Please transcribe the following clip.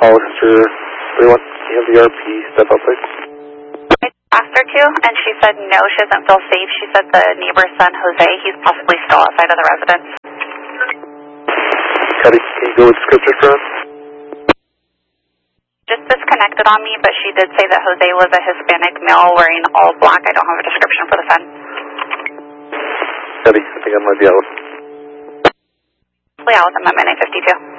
Hollister 31, EMVRP, step up, please. I asked her to, and she said no, she doesn't feel safe. She said the neighbor's son, Jose, he's possibly still outside of the residence. Cuddy, can you go with descriptor for us? Just disconnected on me, but she did say that Jose was a Hispanic male wearing all black. I don't have a description for the son. Cuddy, I think I might be out. Hopefully out with him at minute 52.